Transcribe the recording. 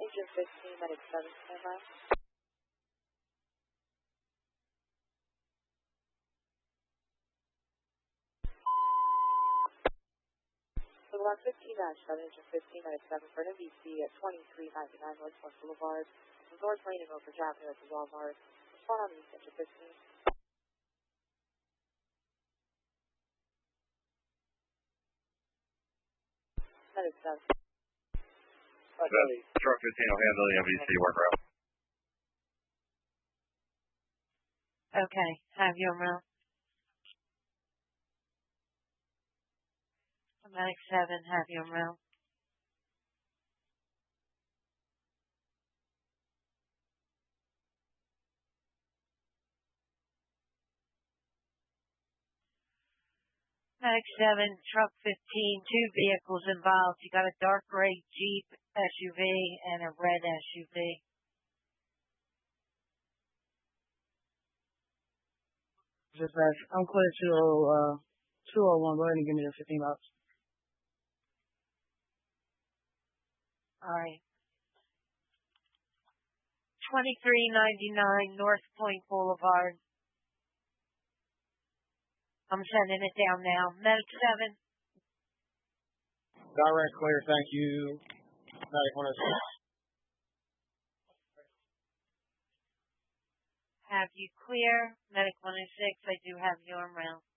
Agent 15, Medic 7, standby. So Block 15-7, Agent 15, Medic 7 for an MVC at 2399 Northwest Boulevard, North Lane and Oakridge Avenue at the Walmart. Respond on the Agent 15. Medic 7. Truck 15 will handle the MVC work route. Okay, have your route. Medic 7, have your route. Medic 7, truck 15, two vehicles involved. You got a dark gray Jeep SUV and a red SUV. Just that I'm clear to 201. Go ahead and give me the 15 bucks. All right. 2399 North Point Boulevard. I'm sending it down now. Medic 7. Direct clear, thank you. Medic 106. Have you clear? Medic 106, I do have your route.